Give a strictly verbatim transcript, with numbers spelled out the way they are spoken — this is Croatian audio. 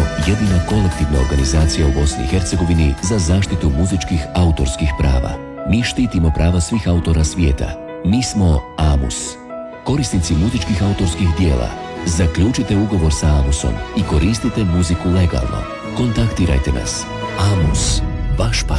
jedina kolektivna organizacija u Bosni i Hercegovini za zaštitu muzičkih autorskih prava. Mi štitimo prava svih autora svijeta. Mi smo AMUS. Korisnici muzičkih autorskih dijela, zaključite ugovor sa AMUSom i koristite muziku legalno. Kontaktirajte nas. AMUS, vaš partner.